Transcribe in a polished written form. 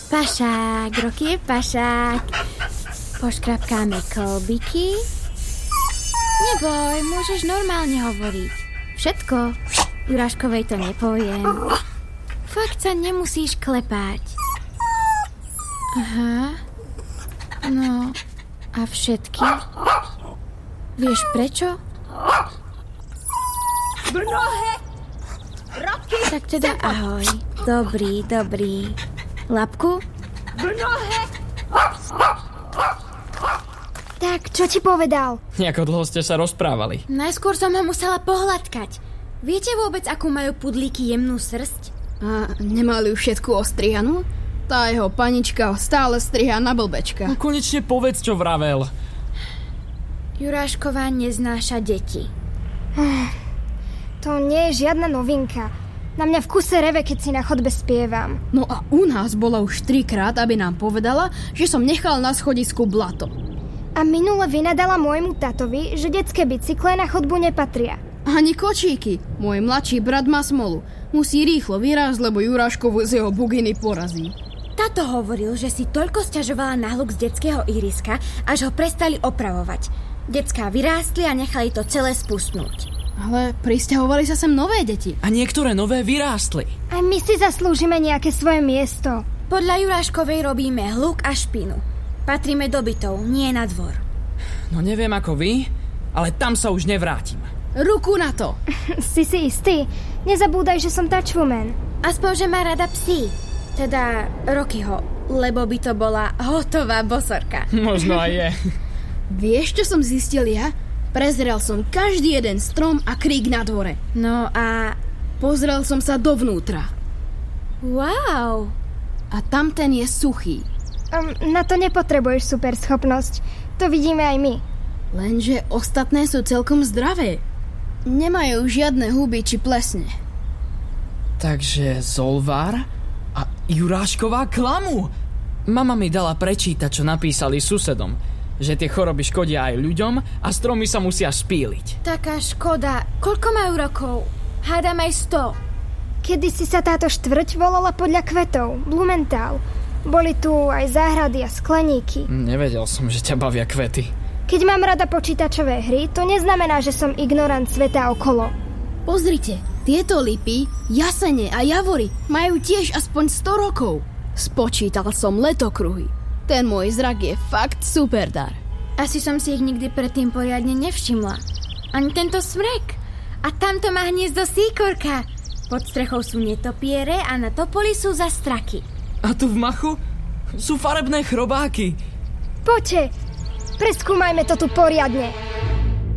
Pašák, Roky je pašák. Poškrapkáme kolbiky. Neboj, môžeš normálne hovoriť. Všetko. Juráškovej to nepoviem. Fakt sa nemusíš klepať. Aha. No, a všetky? Vieš prečo? Brnohe! Roky! Tak teda ahoj. Dobrý. Labku? Brnohe! Tak, čo ti povedal? Ako dlho ste sa rozprávali? Najskôr som ho musela pohľadkať. Viete vôbec, akú majú pudlíky jemnú srsť? A nemali už všetku ostrihanú? Tá jeho panička stále strihá na blbečka. No konečne povedz, čo vravel. Jurášková neznáša deti. To nie je žiadna novinka. Na mňa v kuse reve, keď si na chodbe spievam. No a u nás bola už 3-krát, aby nám povedala, že som nechal na schodisku blato. A minule vynadala môjmu tatovi, že detské bicykle na chodbu nepatria. Ani kočíky. Môj mladší brat má smolu. Musí rýchlo vyrásť, lebo Juráškovu z jeho buginy porazí. Tato hovoril, že si toľko sťažovala na hluk z detského ihriska, až ho prestali opravovať. Decká vyrástli a nechali to celé spustnúť. Ale prisťahovali sa sem nové deti. A niektoré nové vyrástli. Aj my si zaslúžime nejaké svoje miesto. Podľa Juráškovej robíme hluk a špinu. Patríme do bytov, nie na dvor. No neviem ako vy, ale tam sa už nevrátim. Ruku na to! Si istý? Nezabúdaj, že som touchwoman. Aspoň, že má rada psí. Teda Rockyho, lebo by to bola hotová bosorka. Možno aj je. Vieš, čo som zistil ja? Prezrel som každý jeden strom a krík na dvore. No a... Pozrel som sa dovnútra. Wow! A tamten je suchý. Na to nepotrebuješ super schopnosť. To vidíme aj my. Lenže ostatné sú celkom zdravé. Nemajú žiadne huby či plesne. Takže Zolvár a Jurášková klamu. Mama mi dala prečítať, čo napísali susedom. Že tie choroby škodia aj ľuďom a stromy sa musia spíliť. Taká škoda. Koľko majú rokov? Hádam aj 100. Kedysi sa táto štvrť volala podľa kvetov. Blumenthal. Boli tu aj záhrady a skleníky. Nevedel som, že ťa bavia kvety. Keď mám rada počítačové hry, to neznamená, že som ignorant sveta okolo. Pozrite, tieto lipy, jasene a javory majú tiež aspoň 100 rokov. Spočítal som letokruhy. Ten môj zrak je fakt super dar. Asi som si ich nikdy predtým poriadne nevšimla. Ani tento smrek. A tamto má hniezdo síkorka. Pod strechou sú netopiere a na topoli sú zastraky. A tu v machu sú farebné chrobáky. Poďte, preskúmajme to tu poriadne.